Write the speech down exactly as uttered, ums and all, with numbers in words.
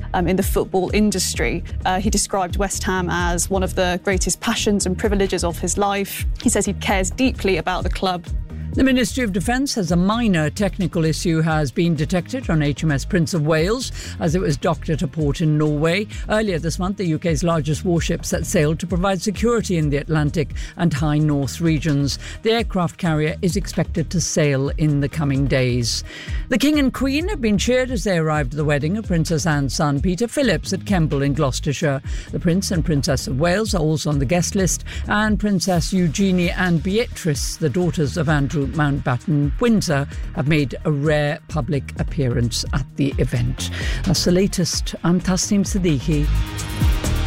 um, in the football industry. Uh, he described West Ham as one of the greatest passions and privileges of his life. He says he cares deeply about the club. The Ministry of Defence says a minor technical issue has been detected on H M S Prince of Wales as it was docked at a port in Norway. Earlier this month, the U K's largest warship set sail to provide security in the Atlantic and High North regions. The aircraft carrier is expected to sail in the coming days. The King and Queen have been cheered as they arrived at the wedding of Princess Anne's son, Peter Phillips, at Kemble in Gloucestershire. The Prince and Princess of Wales are also on the guest list, and Princess Eugenie and Beatrice, the daughters of Andrew Mountbatten Windsor, have made a rare public appearance at the event. That's the latest. I'm Tasneem Siddiqui.